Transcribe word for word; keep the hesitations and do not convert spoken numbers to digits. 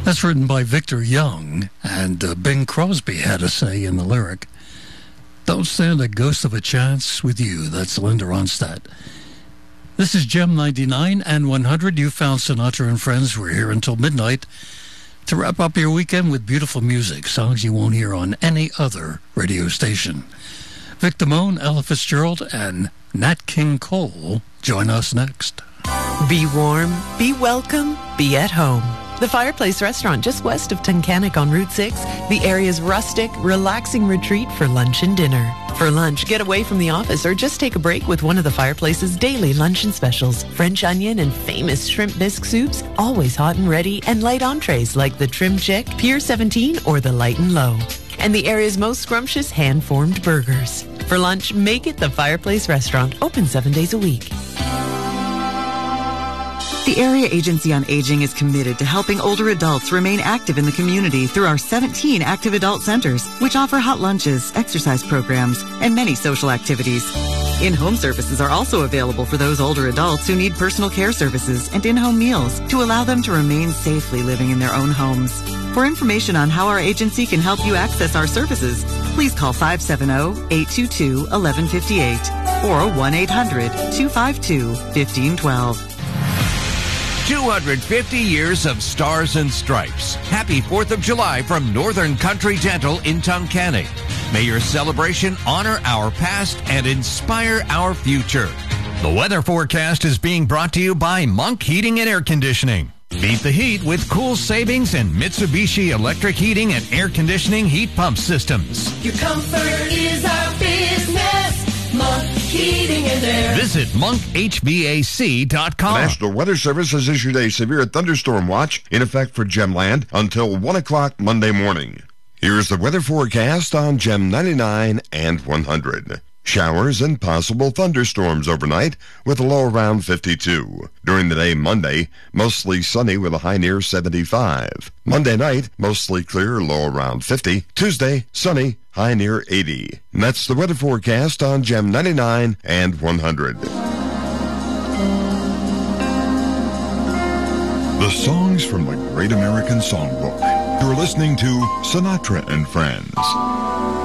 That's written by Victor Young, and uh, Bing Crosby had a say in the lyric. Don't stand a ghost of a chance with you. That's Linda Ronstadt. This is Gem ninety-nine and one hundred. You found Sinatra and Friends. We're here until midnight to wrap up your weekend with beautiful music, songs you won't hear on any other radio station. Vic Damone, Ella Fitzgerald, and Nat King Cole join us next. Be warm, be welcome, be at home. The Fireplace Restaurant just west of Tunkhannock on Route six, the area's rustic, relaxing retreat for lunch and dinner. For lunch, get away from the office or just take a break with one of the Fireplace's daily luncheon specials. French onion and famous shrimp bisque soups, always hot and ready, and light entrees like the Trim Chick, Pier seventeen, or the Light and Low. And the area's most scrumptious hand-formed burgers. For lunch, make it the Fireplace Restaurant, open seven days a week. The Area Agency on Aging is committed to helping older adults remain active in the community through our seventeen active adult centers, which offer hot lunches, exercise programs, and many social activities. In-home services are also available for those older adults who need personal care services and in-home meals to allow them to remain safely living in their own homes. For information on how our agency can help you access our services, please call five seven zero, eight two two, one one five eight or one eight hundred, two five two, one five one two. two hundred fifty years of Stars and Stripes. Happy fourth of July from Northern Country Dental in Tunkhannock. May your celebration honor our past and inspire our future. The weather forecast is being brought to you by Monk Heating and Air Conditioning. Beat the heat with cool savings and Mitsubishi electric heating and air conditioning heat pump systems. Your comfort is our business. Monk Heating and Air. Visit monk h v a c dot com. The National Weather Service has issued a severe thunderstorm watch in effect for Gemland until one o'clock Monday morning. Here's the weather forecast on Gem ninety-nine and one hundred. Showers and possible thunderstorms overnight with a low around fifty-two. During the day Monday, mostly sunny with a high near seventy-five. Monday night, mostly clear, low around fifty. Tuesday, sunny, high near eighty. And that's the weather forecast on Gem ninety-nine and one hundred. The songs from the Great American Songbook. You're listening to Sinatra and Friends.